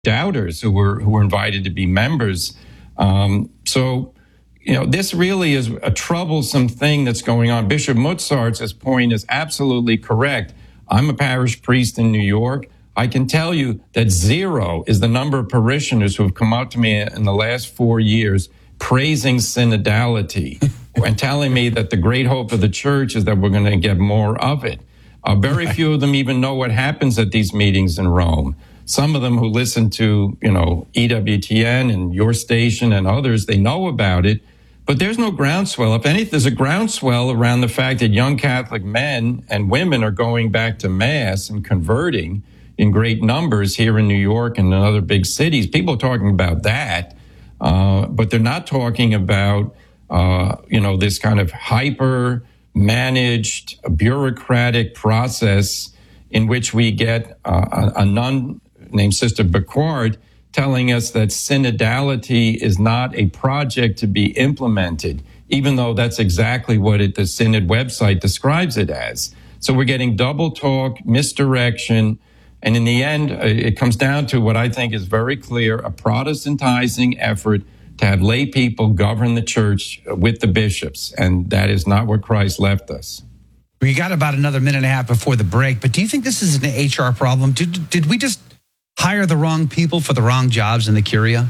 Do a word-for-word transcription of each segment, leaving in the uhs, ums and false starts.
doubters who were who were invited to be members. Um, so, you know, this really is a troublesome thing that's going on. Bishop Mozart's point is absolutely correct. I'm a parish priest in New York. I can tell you that zero is the number of parishioners who have come out to me in the last four years praising synodality and telling me that the great hope of the church is that we're going to get more of it. Uh, very few of them even know what happens at these meetings in Rome. Some of them who listen to, you know, E W T N and your station and others, they know about it, but there's no groundswell. If anything, there's a groundswell around the fact that young Catholic men and women are going back to Mass and converting in great numbers here in New York and in other big cities. People are talking about that, uh, but they're not talking about, uh, you know, this kind of hyper managed bureaucratic process in which we get uh, a, a nun named Sister Bacquard telling us that synodality is not a project to be implemented, even though that's exactly what it, the Synod website describes it as. So we're getting double talk, misdirection, and in the end, it comes down to what I think is very clear, a Protestantizing effort to have lay people govern the church with the bishops, and that is not what Christ left us. We got about another minute and a half before the break, but do you think this is an H R problem? Did, did we just hire the wrong people for the wrong jobs in the Curia?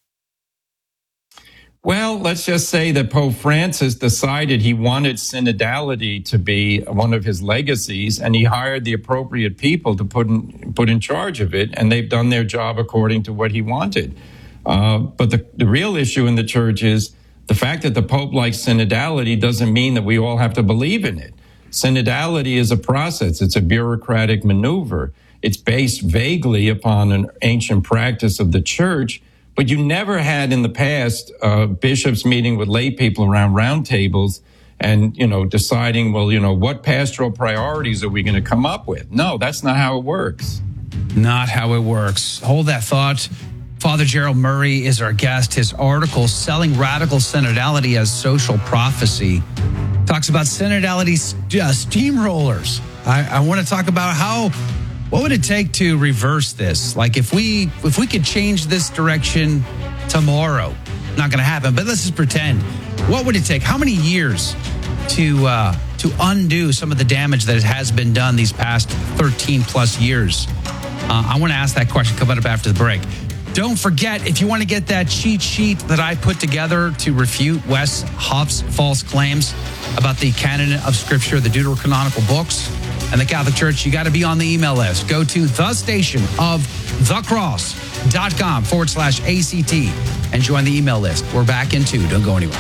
Well, let's just say that Pope Francis decided he wanted synodality to be one of his legacies, and he hired the appropriate people to put in, put in charge of it, and they've done their job according to what he wanted. Uh, but the, the real issue in the church is the fact that the Pope likes synodality doesn't mean that we all have to believe in it. Synodality is a process. It's a bureaucratic maneuver. It's based vaguely upon an ancient practice of the church, but you never had in the past uh, bishops meeting with lay people around round tables and, you know, deciding, well, you know, what pastoral priorities are we going to come up with? No, that's not how it works. Not how it works. Hold that thought. Father Gerald Murray is our guest. His article, Selling Radical Synodality as Social Prophecy, talks about synodality uh, steamrollers. I, I want to talk about how, what would it take to reverse this? Like if we if we could change this direction tomorrow, not going to happen, but let's just pretend. What would it take? How many years to uh, to undo some of the damage that has been done these past thirteen plus years? Uh, I want to ask that question coming up after the break. Don't forget, if you want to get that cheat sheet that I put together to refute Wes Huff's false claims about the canon of Scripture, the deuterocanonical books, and the Catholic Church, you got to be on the email list. Go to the station of thecross.com forward slash ACT and join the email list. We're back in two. Don't go anywhere.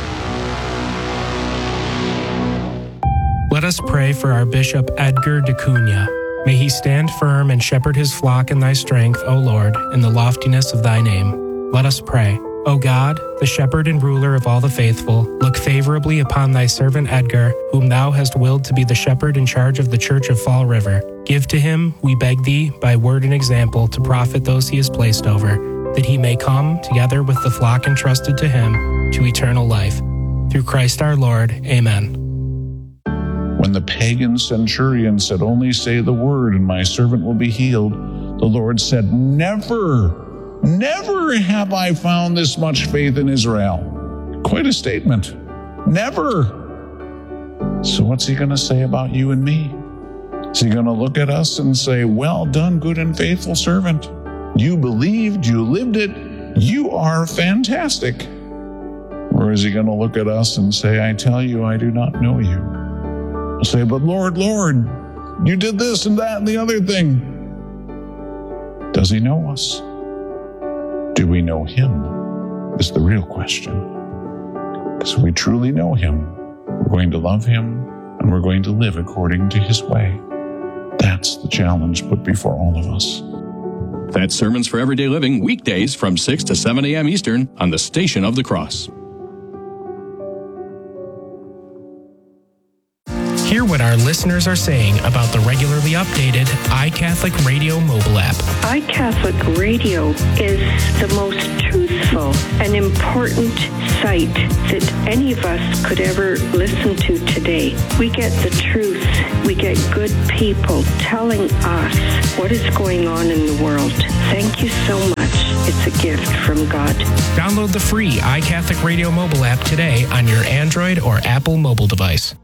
Let us pray for our Bishop Edgar de Cunha. May he stand firm and shepherd his flock in thy strength, O Lord, in the loftiness of thy name. Let us pray. O God, the shepherd and ruler of all the faithful, look favorably upon thy servant Edgar, whom thou hast willed to be the shepherd in charge of the Church of Fall River. Give to him, we beg thee, by word and example, to profit those he has placed over, that he may come, together with the flock entrusted to him, to eternal life. Through Christ our Lord. Amen. When the pagan centurion said, "Only say the word and my servant will be healed," the Lord said, "Never, never have I found this much faith in Israel." Quite a statement. Never. So what's he going to say about you and me? Is he going to look at us and say, "Well done, good and faithful servant. You believed, you lived it, you are fantastic"? Or is he going to look at us and say, "I tell you, I do not know you"? We'll say, "But Lord, Lord, you did this and that and the other thing." Does he know us? Do we know him? Is the real question. Because if we truly know him, we're going to love him and we're going to live according to his way. That's the challenge put before all of us. That's Sermons for Everyday Living, weekdays from six to seven a.m. Eastern on the Station of the Cross. Hear what our listeners are saying about the regularly updated iCatholic Radio mobile app. iCatholic Radio is the most truthful and important site that any of us could ever listen to today. We get the truth We get good people telling us what is going on in the world. Thank you so much. It's a gift from God. Download the free iCatholic Radio mobile app today on your Android or Apple mobile device.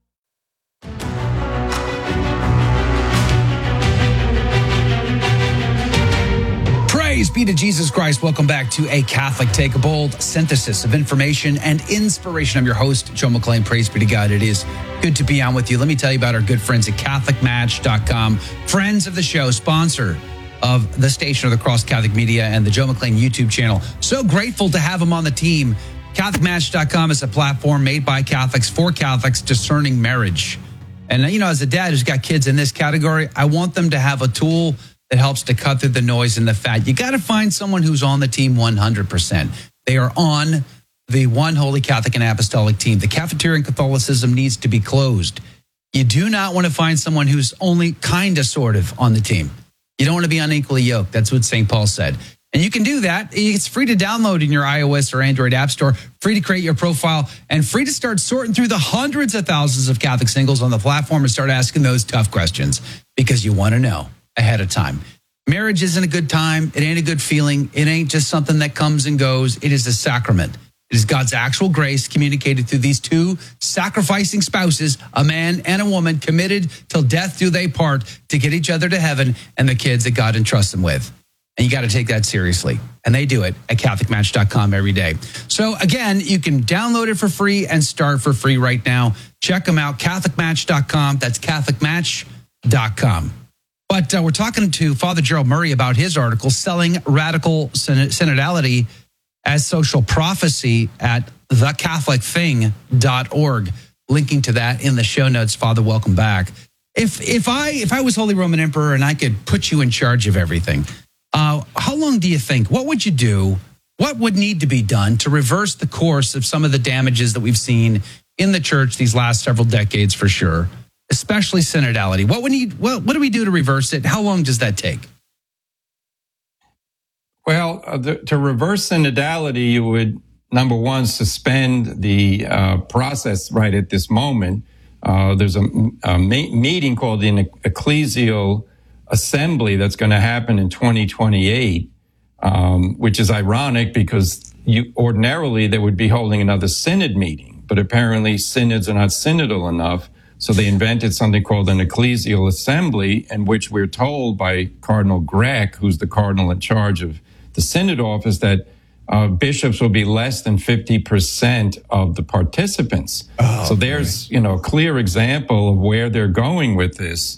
Praise be to Jesus Christ. Welcome back to A Catholic Take a Bold, synthesis of information and inspiration. I'm your host, Joe McClain. Praise be to God. It is good to be on with you. Let me tell you about our good friends at Catholic Match dot com. Friends of the show, sponsor of the station of the Cross Catholic Media and the Joe McClain YouTube channel. So grateful to have them on the team. Catholic Match dot com is a platform made by Catholics for Catholics discerning marriage. And, you know, as a dad who's got kids in this category, I want them to have a tool that helps to cut through the noise and the fat. You got to find someone who's on the team one hundred percent. They are on the one holy Catholic and apostolic team. The cafeteria in Catholicism needs to be closed. You do not want to find someone who's only kind of sort of on the team. You don't want to be unequally yoked. That's what Saint Paul said. And you can do that. It's free to download in your iOS or Android app store, free to create your profile, and free to start sorting through the hundreds of thousands of Catholic singles on the platform and start asking those tough questions because you want to know ahead of time. Marriage isn't a good time. It ain't a good feeling. It ain't just something that comes and goes. It is a sacrament. It is God's actual grace communicated through these two sacrificing spouses, a man and a woman, committed till death do they part to get each other to heaven and the kids that God entrusts them with. And you got to take that seriously. And they do it at Catholic Match dot com every day. So again, you can download it for free and start for free right now. Check them out, Catholic Match dot com. That's Catholic Match dot com. But uh, we're talking to Father Gerald Murray about his article, Selling Radical Synodality as Social Prophecy at the catholic thing dot org. Linking to that in the show notes. Father, welcome back. If if I if I was Holy Roman Emperor and I could put you in charge of everything, uh, how long do you think? What would you do? What would need to be done to reverse the course of some of the damages that we've seen in the church these last several decades, for sure? Especially synodality. What we need? What, what do we do to reverse it? How long does that take? Well, uh, the, to reverse synodality, you would, number one, suspend the uh, process right at this moment. Uh, there's a, a ma- meeting called the Ecclesial Assembly that's going to happen in twenty twenty-eight, um, which is ironic because you ordinarily they would be holding another synod meeting, but apparently synods are not synodal enough. So they invented something called an ecclesial assembly, in which we're told by Cardinal Grech, who's the cardinal in charge of the synod office, that uh, bishops will be less than fifty percent of the participants. Oh, so there's, boy. you know, a clear example of where they're going with this.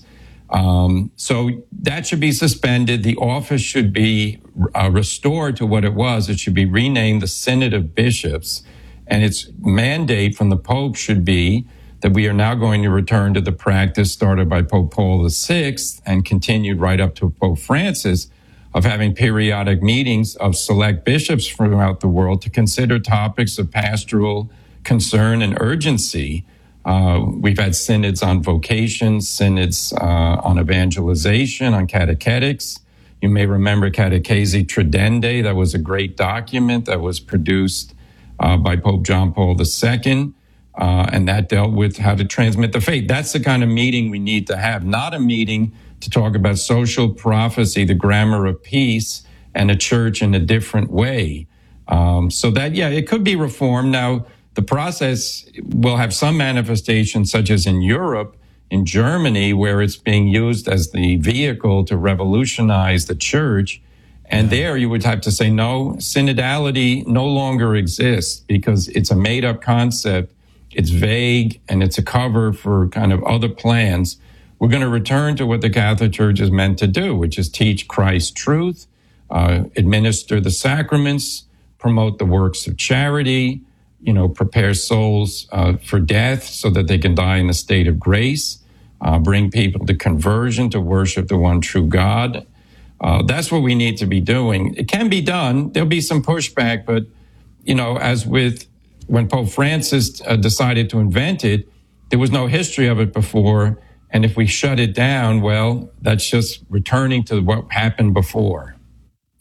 Um, so that should be suspended. The office should be uh, restored to what it was. It should be renamed the Synod of Bishops. And its mandate from the Pope should be that we are now going to return to the practice started by Pope Paul the Sixth and continued right up to Pope Francis of having periodic meetings of select bishops throughout the world to consider topics of pastoral concern and urgency. Uh, we've had synods on vocation, synods uh, on evangelization, on catechetics. You may remember Catechesi Tradendae. That was a great document that was produced uh, by Pope John Paul the Second. Uh, and that dealt with how to transmit the faith. That's the kind of meeting we need to have, not a meeting to talk about social prophecy, the grammar of peace, and a church in a different way. Um, so that, yeah, it could be reformed. Now, the process will have some manifestations, such as in Europe, in Germany, where it's being used as the vehicle to revolutionize the church. And yeah. there you would have to say, no, synodality no longer exists because it's a made-up concept. It's vague, and it's a cover for kind of other plans. We're going to return to what the Catholic Church is meant to do, which is teach Christ's truth, uh, administer the sacraments, promote the works of charity, you know, prepare souls uh, for death so that they can die in a state of grace, uh, bring people to conversion to worship the one true God. Uh, that's what we need to be doing. It can be done. There'll be some pushback, but, you know, as with when Pope Francis uh, decided to invent it, there was no history of it before. And if we shut it down, well, that's just returning to what happened before.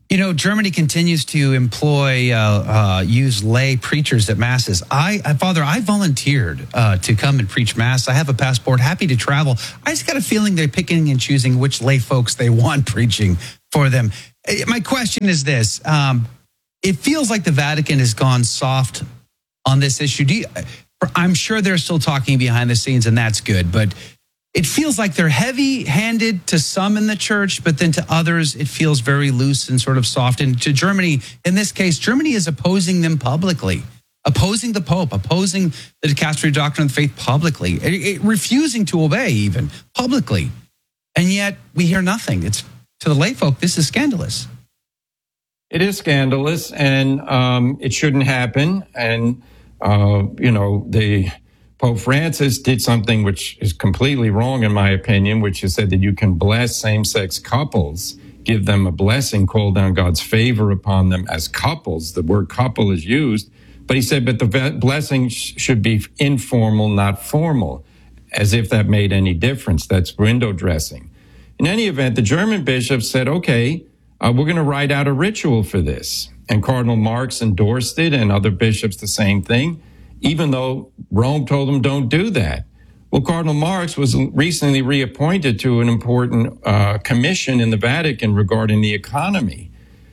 You know, Germany continues to employ, uh, uh, use lay preachers at masses. I, I Father, I volunteered uh, to come and preach mass. I have a passport, happy to travel. I just got a feeling they're picking and choosing which lay folks they want preaching for them. My question is this. Um, it feels like the Vatican has gone soft on this issue. Do you, I'm sure they're still talking behind the scenes, and that's good, but it feels like they're heavy-handed to some in the church, but then to others, it feels very loose and sort of soft. And to Germany, in this case, Germany is opposing them publicly, opposing the Pope, opposing the dicastery doctrine of the faith publicly, it, it, refusing to obey even publicly. And yet we hear nothing. It's to the lay folk, this is scandalous. It is scandalous, and um, it shouldn't happen. And, uh, you know, the Pope Francis did something which is completely wrong, in my opinion, which is said that you can bless same-sex couples, give them a blessing, call down God's favor upon them as couples. The word couple is used. But he said, but the blessing sh- should be informal, not formal, as if that made any difference. That's window dressing. In any event, the German bishop said, okay, uh, we're going to write out a ritual for this. And Cardinal Marx endorsed it, and other bishops the same thing, even though Rome told him don't do that. Well, Cardinal Marx was recently reappointed to an important uh, commission in the Vatican regarding the economy.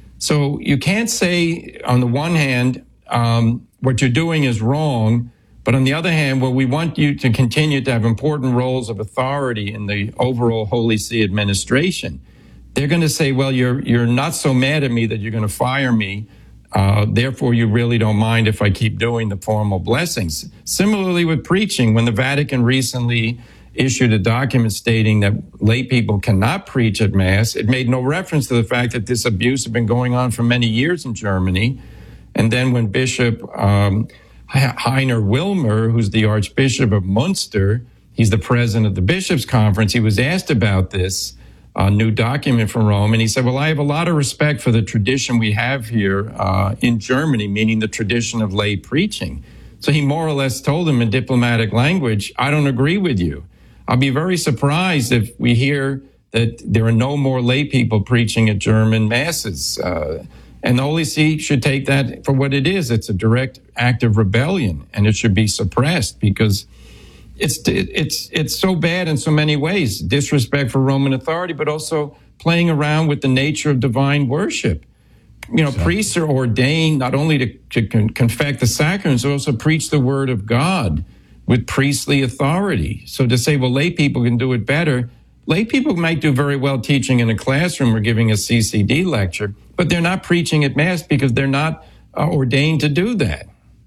So you can't say, on the one hand, um, what you're doing is wrong, but on the other hand, well, we want you to continue to have important roles of authority in the overall Holy See administration. They're going to say, well, you're you're not so mad at me that you're going to fire me. Uh, therefore, you really don't mind if I keep doing the formal blessings. Similarly with preaching, when the Vatican recently issued a document stating that lay people cannot preach at Mass, it made no reference to the fact that this abuse had been going on for many years in Germany. And then when Bishop um, Heiner Wilmer, who's the Archbishop of Munster, he's the president of the Bishops' Conference, he was asked about this a new document from Rome. And he said, well, I have a lot of respect for the tradition we have here uh, in Germany, meaning the tradition of lay preaching. So he more or less told him in diplomatic language, I don't agree with you. I'll be very surprised if we hear that there are no more lay people preaching at German masses. Uh, and the Holy See should take that for what it is. It's a direct act of rebellion, and it should be suppressed because It's it's it's so bad in so many ways. Disrespect for Roman authority, but also playing around with the nature of divine worship. You know, exactly. Priests are ordained not only to, to con- confect the sacraments, but also preach the word of God with priestly authority. So to say, well, lay people can do it better, lay people might do very well teaching in a classroom or giving a C C D lecture, but they're not preaching at Mass because they're not uh, ordained to do that.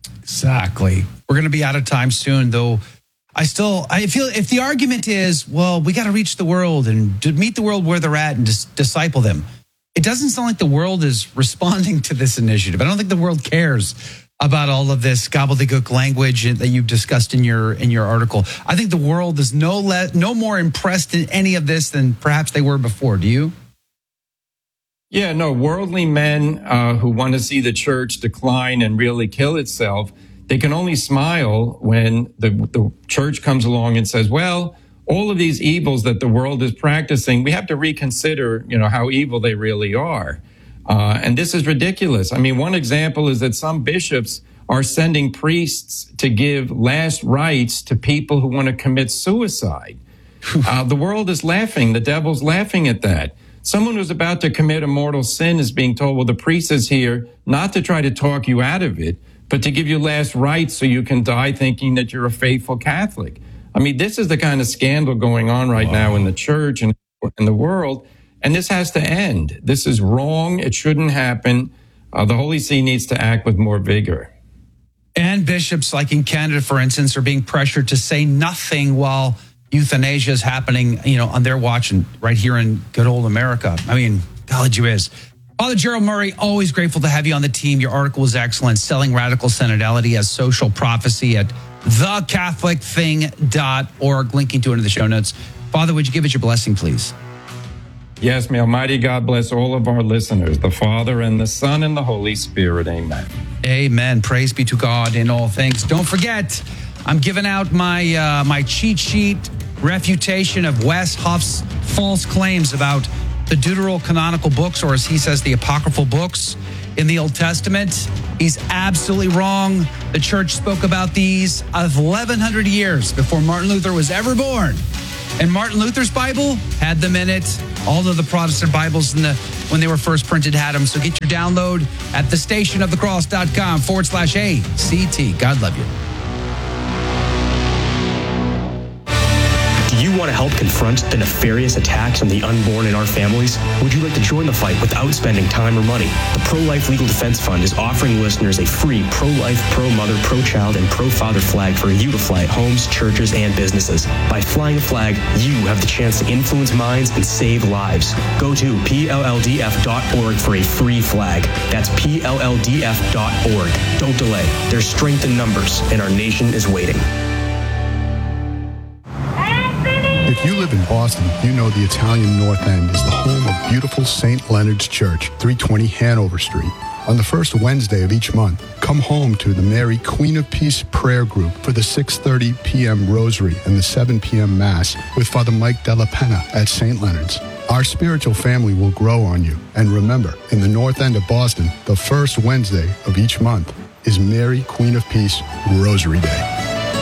Exactly. We're going to be out of time soon, though. I still, I feel if the argument is, well, we got to reach the world and to meet the world where they're at and dis- disciple them. It doesn't sound like the world is responding to this initiative. I don't think the world cares about all of this gobbledygook language that you've discussed in your in your article. I think the world is no le- no more impressed in any of this than perhaps they were before. Do you? Yeah, no, worldly men uh, who want to see the church decline and really kill itself, they can only smile when the, the church comes along and says, well, all of these evils that the world is practicing, we have to reconsider, you know, how evil they really are. Uh, and this is ridiculous. I mean, one example is that some bishops are sending priests to give last rites to people who want to commit suicide. Uh, the world is laughing. The devil's laughing at that. Someone who's about to commit a mortal sin is being told, well, the priest is here not to try to talk you out of it, but to give you last rites so you can die thinking that you're a faithful Catholic. I mean, this is the kind of scandal going on right wow. now in the church and in the world, and this has to end. This is wrong. It shouldn't happen. Uh, the Holy See needs to act with more vigor. And bishops, like in Canada, for instance, are being pressured to say nothing while euthanasia is happening, you know, on their watch and right here in good old America. I mean, God, you is. Father Gerald Murray, always grateful to have you on the team. Your article was excellent. Selling Radical Synodality as Social Prophecy at the catholic thing dot org. Linking to it in the show notes. Father, would you give us your blessing, please? Yes, may Almighty God bless all of our listeners, the Father and the Son and the Holy Spirit. Amen. Amen. Praise be to God in all things. Don't forget, I'm giving out my uh, my cheat sheet refutation of Wes Huff's false claims about the deuterocanonical books, or as he says, the apocryphal books in the Old Testament. He's absolutely wrong. The church spoke about these eleven hundred years before Martin Luther was ever born. And Martin Luther's Bible had them in it. All of the Protestant Bibles in the when they were first printed had them. So get your download at thestationofthecross.com forward slash ACT. God love you. Do you want to help confront the nefarious attacks on the unborn in our families? Would you like to join the fight without spending time or money? The Pro-Life Legal Defense Fund is offering listeners a free pro-life, pro-mother, pro-child, and pro-father flag for you to fly at homes, churches, and businesses. By flying a flag, you have the chance to influence minds and save lives. Go to P L L D F dot org for a free flag. That's P L L D F dot org. Don't delay. There's strength in numbers, and our nation is waiting. If you live in Boston, you know the Italian North End is the home of beautiful Saint Leonard's Church, three twenty Hanover Street. On the first Wednesday of each month, come home to the Mary Queen of Peace prayer group for the six thirty p.m. Rosary and the seven p.m. Mass with Father Mike Della Penna at Saint Leonard's. Our spiritual family will grow on you. And remember, in the North End of Boston, the first Wednesday of each month is Mary Queen of Peace Rosary Day.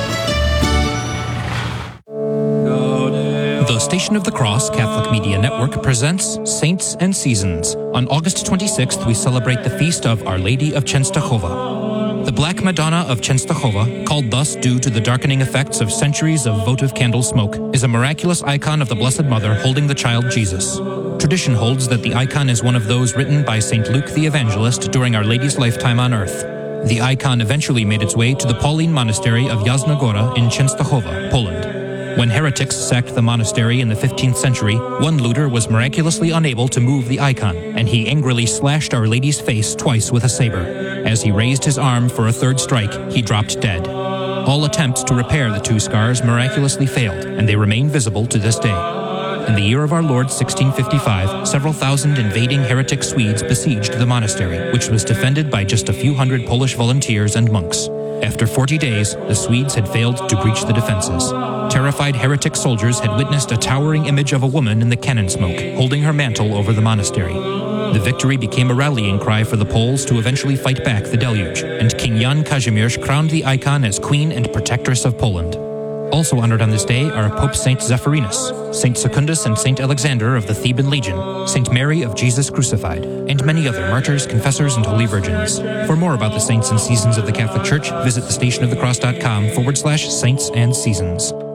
The Station of the Cross Catholic Media Network presents Saints and Seasons. On August twenty-sixth, we celebrate the feast of Our Lady of Częstochowa. The Black Madonna of Częstochowa, called thus due to the darkening effects of centuries of votive candle smoke, is a miraculous icon of the Blessed Mother holding the child Jesus. Tradition holds that the icon is one of those written by Saint Luke the Evangelist during Our Lady's lifetime on earth. The icon eventually made its way to the Pauline Monastery of Jasna Góra in Częstochowa, Poland. When heretics sacked the monastery in the fifteenth century, one looter was miraculously unable to move the icon, and he angrily slashed Our Lady's face twice with a saber. As he raised his arm for a third strike, he dropped dead. All attempts to repair the two scars miraculously failed, and they remain visible to this day. In the year of our Lord sixteen fifty-five, several thousand invading heretic Swedes besieged the monastery, which was defended by just a few hundred Polish volunteers and monks. After forty days, the Swedes had failed to breach the defenses. Terrified heretic soldiers had witnessed a towering image of a woman in the cannon smoke, holding her mantle over the monastery. The victory became a rallying cry for the Poles to eventually fight back the deluge, and King Jan Kazimierz crowned the icon as Queen and Protectress of Poland. Also honored on this day are Pope Saint Zephyrinus, Saint Secundus and Saint Alexander of the Theban Legion, Saint Mary of Jesus Crucified, and many other martyrs, confessors, and holy virgins. For more about the saints and seasons of the Catholic Church, visit thestationofthecross.com forward slash saints and seasons.